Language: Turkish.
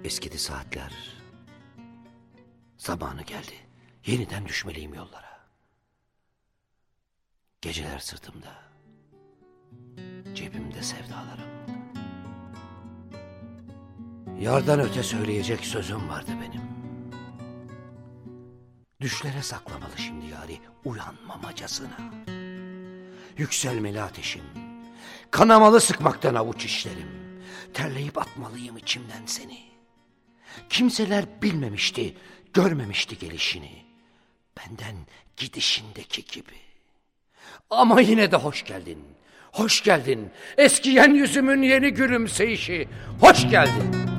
Eskidi saatler. Zamanı geldi. Yeniden düşmeliyim yollara. Geceler sırtımda. Cebimde sevdalarım. Yardan öte söyleyecek sözüm vardı benim. Düşlere saklamalı şimdi yari uyanmamacasına. Yükselmeli ateşim. Kanamalı sıkmaktan avuç işlerim. Terleyip atmalıyım içimden seni. Kimseler bilmemişti, görmemişti gelişini. Benden gidişindeki gibi. Ama yine de hoş geldin. Hoş geldin. Eskiyen yüzümün yeni gülümseyişi. Hoş geldin.